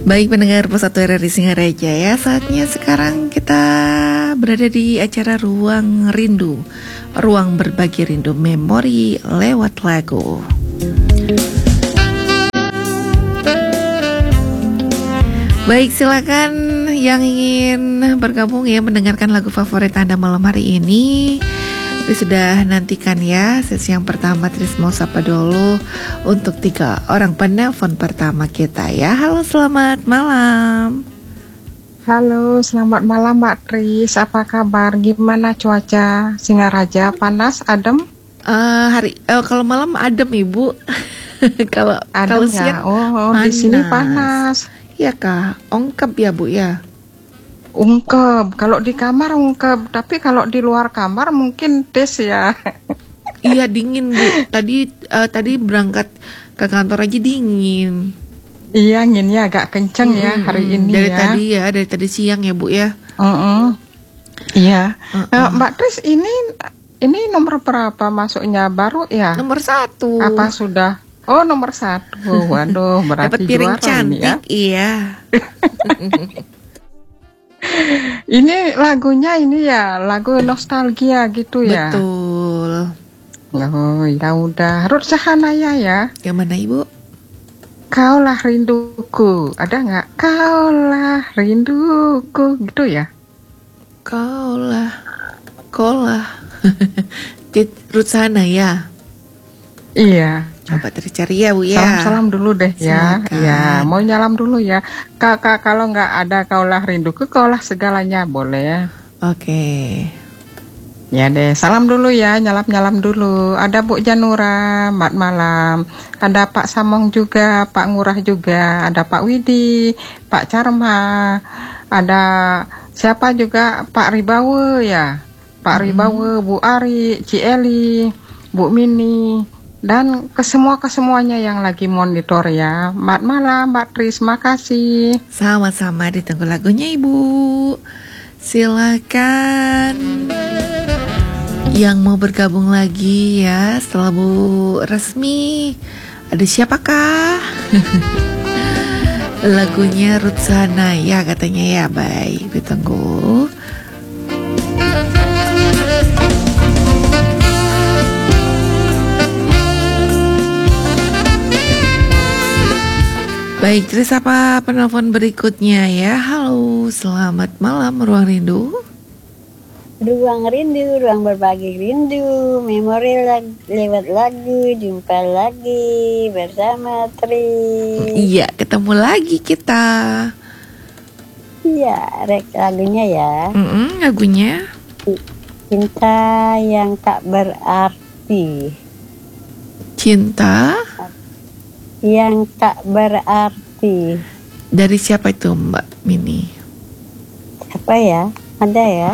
Baik pendengar Persatu RRI Singaraja ya, saatnya sekarang kita berada di acara Ruang Rindu, ruang berbagi rindu memori lewat lagu. Baik, silakan yang ingin bergabung ya mendengarkan lagu favorit Anda malam hari ini. Sudah nantikan ya sesi yang pertama. Tris mau sapa dulu untuk 3 orang penelpon pertama kita ya. Halo, selamat malam. Halo, selamat malam Mbak Tris. Apa kabar? Gimana cuaca Singaraja? Panas, adem? Kalau malam adem Ibu. kalau siang panas. Di sini panas. Iya Kak, ongkep ya Bu ya. Ungkep, kalau di kamar ungkep, tapi kalau di luar kamar mungkin des ya. Iya dingin Bu. Tadi berangkat ke kantor aja dingin. Iya, anginnya agak kenceng ya hari ini dari tadi siang ya Bu ya. Iya. Mbak Tris, ini nomor berapa masuknya, baru ya? Nomor 1. Apa sudah? Oh, nomor 1. Waduh, berarti dapat piring juara cantik ini ya. Iya. Ini lagunya lagu nostalgia gitu ya. Betul. Oh ya udah, Ruth Sahanaya ya. Yang mana Ibu? Kaulah rinduku, ada nggak? Kaulah rinduku gitu ya. Kaulah. Ruth Sahanaya. Iya. Coba tercari ya Bu ya. Salam dulu deh ya. Silakan. Ya, mau nyalam dulu ya. Kakak, kalau nggak ada kaulah rinduku, kaulah segalanya boleh ya. Oke. Ya deh, salam dulu ya, nyalam dulu. Ada Bu Janura, selamat malam. Ada Pak Samong juga, Pak Ngurah juga, ada Pak Widi, Pak Carma, ada siapa juga, Pak Ribawe ya, Pak Ribawe, Bu Ari, Cieli, Bu Mini, dan kesemuanya yang lagi monitor ya. Selamat malam Mbak Tris, makasih. Sama-sama, ditunggu lagunya Ibu. Silakan yang mau bergabung lagi ya setelah Bu Resmi. Ada siapakah? Lagunya Ruth Sahanaya katanya ya. Baik, ditunggu. Baik, Tris, apa penelpon berikutnya ya? Halo, selamat malam Ruang Rindu. Ruang rindu, ruang berbagi rindu, memori lewat lagu, jumpa lagi bersama Tris. Iya, ketemu lagi kita. Iya, lagunya ya. Lagunya Cinta yang tak berarti. Cinta yang tak berarti. Dari siapa itu Mbak Mini? Siapa ya? Ada ya?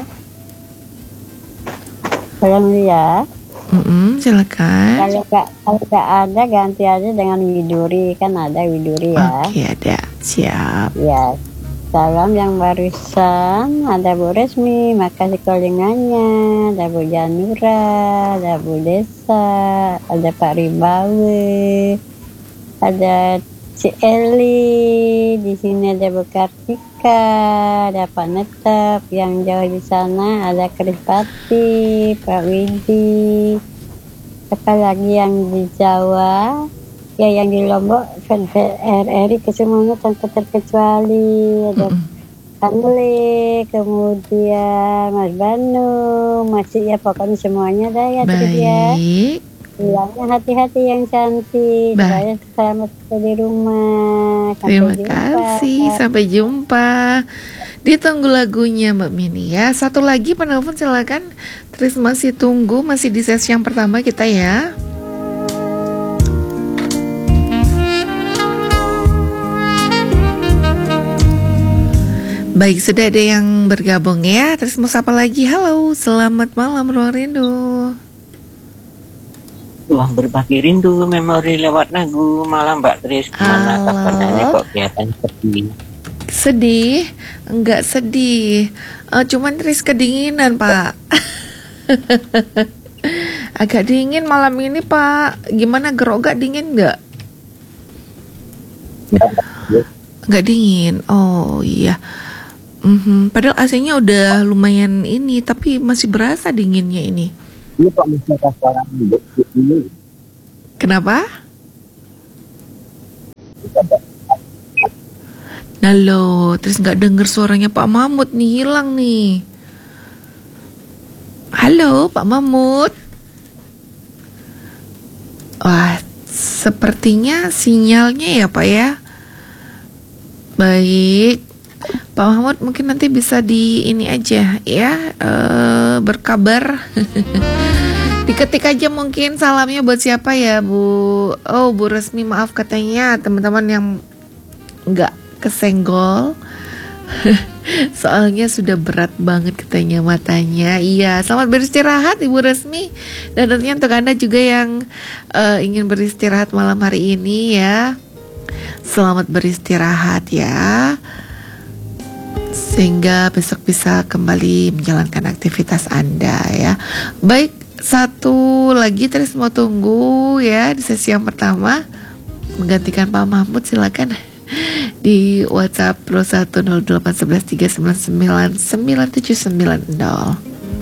Tolong ya. Silakan. Kalau nggak ada, ganti aja dengan Widuri, kan ada Widuri ya. Oke, ada. Siap. Ya. Salam yang barusan ada Bu Resmi, makasih callingannya. Ada Bu Janura, ada Bu Desa, ada Pak Ribawe, ada Cieli, di sini ada Bu Kartika, ada Pak Netep, yang jauh di sana ada Krispati, Pak Widi, apa lagi yang di Jawa, ya yang di Lombok, RRI kesemuanya tanpa terkecuali, ada Kanle, kemudian Mas Banu, masih ya pokoknya semuanya dah ya. Baik. Bilangnya hati-hati yang cantik. Saya selamat di rumah. Terima kasih. Sampai jumpa. Ditunggu lagunya Mbak Mini ya. Satu lagi penelpon silakan. Tris masih tunggu, masih di sesi yang pertama kita ya. Baik, sudah ada yang bergabung ya. Terus mau sapa lagi? Halo, selamat malam Ruang Rindu. Ruang berbagi rindu, memori lewat lagu. Malam Mbak Tris, gimana kabarnya kok kelihatan sedih? Sedih? Enggak sedih. Cuman Tris kedinginan Pak. Agak dingin malam ini Pak. Gimana, gerogak dingin enggak? Nggak dingin. Oh iya. Padahal AC-nya udah lumayan ini, tapi masih berasa dinginnya ini. Ini kok bisa kasaran ini. Kenapa? Nah lo, terus nggak denger suaranya Pak Mahmud nih, hilang nih. Halo Pak Mahmud. Wah, sepertinya sinyalnya ya Pak ya. Baik, Pak Mahmud mungkin nanti bisa di ini aja ya, berkabar. Diketik aja mungkin salamnya buat siapa ya Bu. Oh Bu Resmi, maaf katanya teman-teman yang nggak kesenggol. Soalnya sudah berat banget katanya matanya. Iya, selamat beristirahat Ibu Resmi. Dan tentunya untuk Anda juga yang ingin beristirahat malam hari ini ya, selamat beristirahat ya, sehingga besok bisa kembali menjalankan aktivitas Anda ya. Baik, satu lagi terus mau tunggu ya di sesi yang pertama menggantikan Pak Mahmud, silakan di WhatsApp Pro 1081139999790.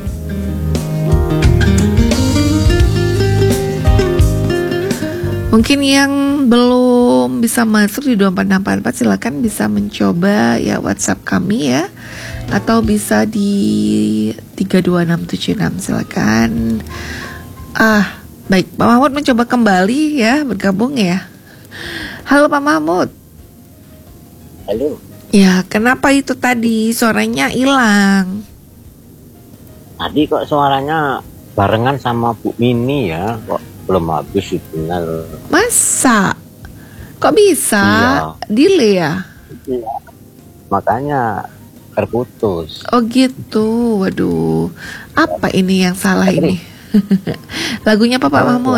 Mungkin yang belum bisa masuk di 2464 silakan bisa mencoba ya WhatsApp kami ya, atau bisa di 32676 silakan. Baik, Pak Mahmud mencoba kembali ya bergabung ya. Halo Pak Mahmud. Halo. Ya, kenapa itu tadi suaranya hilang? Tadi kok suaranya barengan sama Bu Mini ya, kok belum habis itu. Masa? Kok bisa? Iya. Delay ya? Iya. Makanya terputus. Oh gitu, waduh. Apa ini yang salah ini? Lagunya apa Pak Mahmud?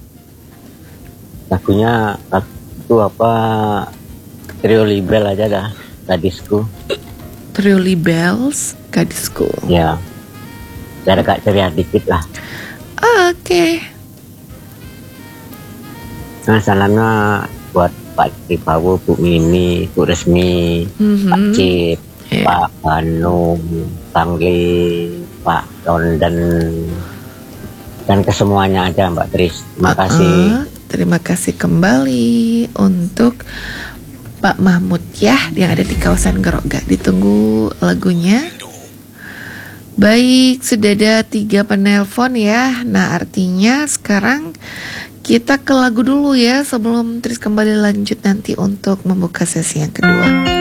Lagunya itu apa? Trio Libel aja dah, Gadisku. Trio Libels, Gadisku. Ya, biar agak ceria dikit lah. Oke. Nah, salamnya buat Pak Tripawu, Bu Mini, Bu Resmi, Pak Cip, Pak Hanum, Tangli, Pak London, dan kesemuanya aja Mbak Tris. Terima kasih. Terima kasih kembali untuk Pak Mahmud ya, yang ada di kawasan Geroga. Ditunggu lagunya. Baik, sudah ada 3 penelpon ya. Nah, artinya sekarang kita ke lagu dulu ya, sebelum terus kembali lanjut nanti untuk membuka sesi yang kedua.